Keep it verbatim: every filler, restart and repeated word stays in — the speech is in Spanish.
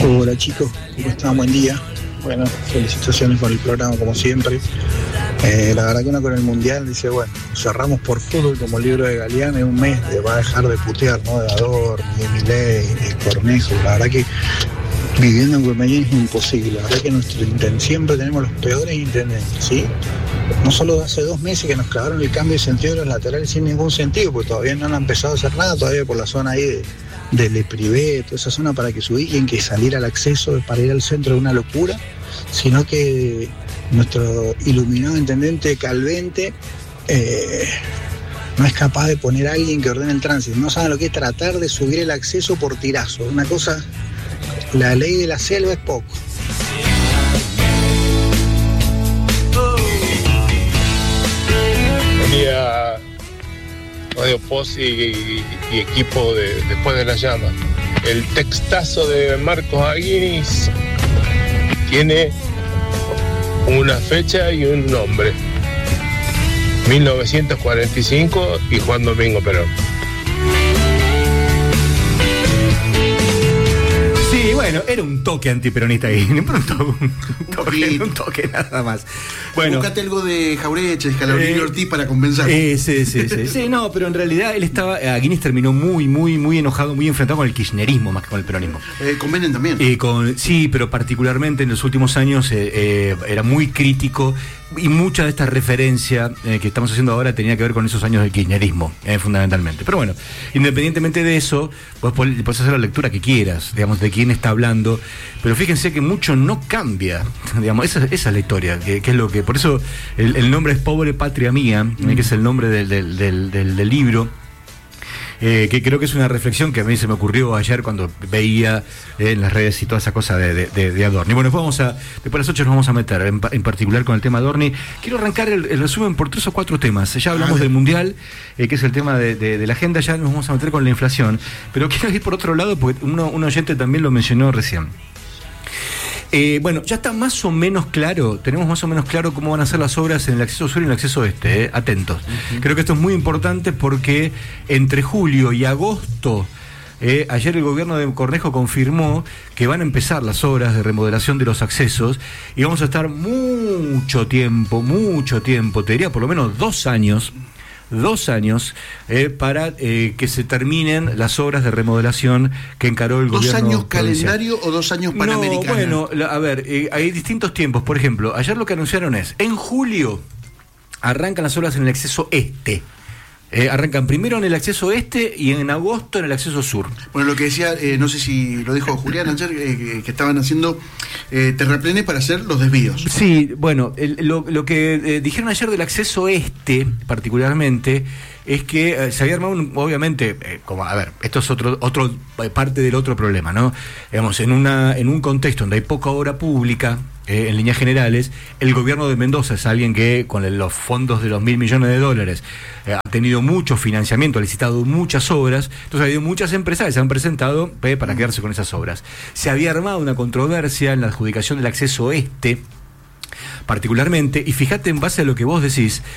Hola chicos, ¿cómo están? Buen día. Bueno, felicitaciones por el programa como siempre. Eh, la verdad que uno con el Mundial dice, bueno, cerramos por fútbol como el libro de Galeano en un mes, de, va a dejar de putear, ¿no? De Ador, de Milei, de Cornejo. La verdad que viviendo en Guaymallén es imposible. La verdad que nuestro intendente, siempre tenemos los peores intendentes, ¿sí? No solo hace dos meses que nos clavaron el cambio de sentido de los laterales sin ningún sentido, porque todavía no han empezado a hacer nada, todavía por la zona ahí de, de Le Privé, toda esa zona para que se ubiquen, que salir al acceso para ir al centro es una locura, sino que nuestro iluminado intendente Calvente eh, no es capaz de poner a alguien que ordene el tránsito, no sabe lo que es tratar de subir el acceso por tirazo, una cosa, la ley de la selva es poco. Día Radio Post y, y, y equipo de Después de la Llama. El textazo de Marcos Aguinis tiene una fecha y un nombre: mil novecientos cuarenta y cinco y Juan Domingo Perón. Sí, bueno, era un toque antiperonista ahí, un toque, un toque, un toque nada más. Bueno, búscate algo de Jaureche, Scalabrini y eh, Ortiz para compensar. Eh, sí, sí, sí, sí, no, pero en realidad él estaba, Aguinis terminó muy, muy, muy enojado, muy enfrentado con el kirchnerismo más que con el peronismo. Eh, con Menem también. Eh, con, sí, pero particularmente en los últimos años eh, eh, era muy crítico y mucha de esta referencia eh, que estamos haciendo ahora tenía que ver con esos años del kirchnerismo, eh, fundamentalmente. Pero bueno, independientemente de eso, vos podés hacer la lectura que quieras, digamos, de quién está hablando, pero fíjense que mucho no cambia, digamos, esa, esa es la historia, que, que es lo que, por eso el, el nombre es Pobre Patria Mía, mm. eh, que es el nombre del, del, del, del, del libro. Eh, que creo que es una reflexión que a mí se me ocurrió ayer cuando veía eh, en las redes y toda esa cosa de, de, de Adorni. Bueno, después vamos a, después de las ocho nos vamos a meter en, en particular con el tema Adorni. Quiero arrancar el, el resumen por tres o cuatro temas. Ya hablamos del Mundial, eh, que es el tema de, de, de la agenda, ya nos vamos a meter con la inflación, pero quiero ir por otro lado porque uno, un oyente también lo mencionó recién. Eh, bueno, ya está más o menos claro, tenemos más o menos claro cómo van a ser las obras en el acceso sur y en el acceso este, eh, atentos. Uh-huh. Creo que esto es muy importante porque entre julio y agosto, eh, ayer el gobierno de Cornejo confirmó que van a empezar las obras de remodelación de los accesos y vamos a estar mucho tiempo, mucho tiempo, te diría por lo menos dos años, dos años eh, para eh, que se terminen las obras de remodelación que encaró el ¿Dos gobierno años provincial. Calendario o dos años Panamericana? No, bueno, la, a ver, eh, hay distintos tiempos. Por ejemplo, ayer lo que anunciaron es, en julio arrancan las obras en el acceso este. Eh, arrancan primero en el acceso este y en agosto en el acceso sur. Bueno, lo que decía, eh, no sé si lo dijo Julián ayer, eh, que, que estaban haciendo eh, terraplenes para hacer los desvíos. Sí, bueno, el, lo, lo que eh, dijeron ayer del acceso este, particularmente, es que eh, se había armado, un, obviamente, eh, como, a ver, esto es otro, otro eh, parte del otro problema, ¿no? Digamos, en una, en un contexto donde hay poca obra pública, Eh, en líneas generales, el gobierno de Mendoza es alguien que con el, los fondos de los mil millones de dólares eh, ha tenido mucho financiamiento, ha licitado muchas obras, entonces ha habido muchas empresas que se han presentado eh, para quedarse con esas obras. Se había armado una controversia en la adjudicación del acceso este, particularmente, y fíjate en base a lo que vos decís,